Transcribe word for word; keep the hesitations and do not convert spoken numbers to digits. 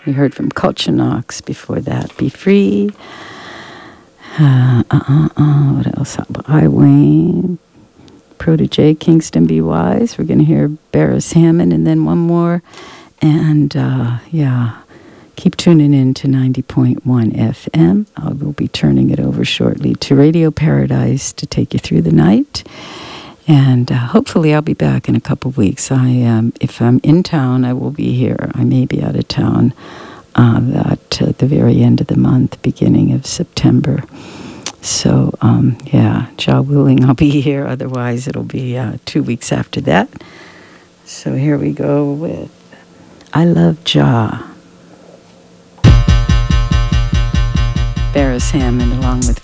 We heard from Culture Knox before that. Be Free. Uh, uh, uh, uh, what else? I Wayne. Protege, Kingston Be Wise. We're going to hear Barris Hammond and then one more. And uh, yeah, keep tuning in to ninety point one F M. I will be turning it over shortly to Radio Paradise to take you through the night. And uh, hopefully I'll be back in a couple weeks. I um, if I'm in town, I will be here. I may be out of town uh, at uh, the very end of the month, beginning of September. So, um, yeah, Jah willing, I'll be here. Otherwise, it'll be uh, two weeks after that. So here we go with I Love Jah. Barris Hammond along with